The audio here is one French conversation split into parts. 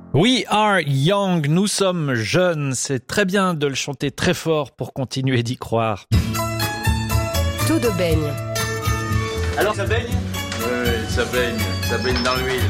We are young, nous sommes jeunes. C'est très bien de le chanter très fort pour continuer d'y croire. Tout de baigne. Alors ça baigne ? Oui, ça baigne dans l'huile.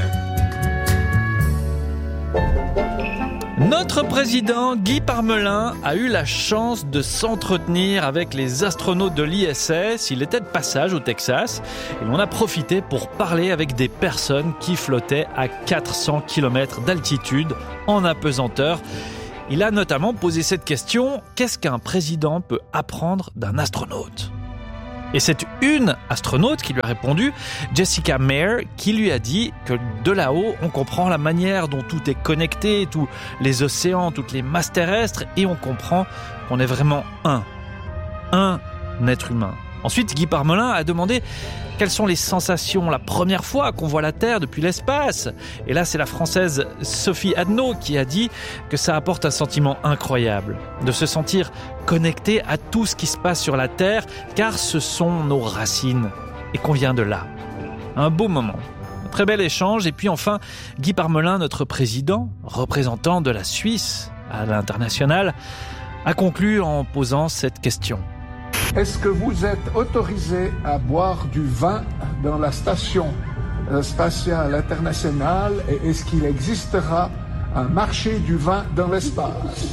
Notre président Guy Parmelin a eu la chance de s'entretenir avec les astronautes de l'ISS. Il était de passage au Texas et l'on a profité pour parler avec des personnes qui flottaient à 400 km d'altitude en apesanteur. Il a notamment posé cette question: qu'est-ce qu'un président peut apprendre d'un astronaute ? Et c'est une astronaute qui lui a répondu, Jessica Meir, qui lui a dit que de là-haut, on comprend la manière dont tout est connecté, tous les océans, toutes les masses terrestres, et on comprend qu'on est vraiment un être humain. Ensuite, Guy Parmelin a demandé quelles sont les sensations la première fois qu'on voit la Terre depuis l'espace. Et là, c'est la Française Sophie Adno qui a dit que ça apporte un sentiment incroyable, de se sentir connecté à tout ce qui se passe sur la Terre, car ce sont nos racines et qu'on vient de là. Un beau moment, un très bel échange. Et puis enfin, Guy Parmelin, notre président, représentant de la Suisse à l'international, a conclu en posant cette question. Est-ce que vous êtes autorisé à boire du vin dans la station spatiale internationale et est-ce qu'il existera un marché du vin dans l'espace ?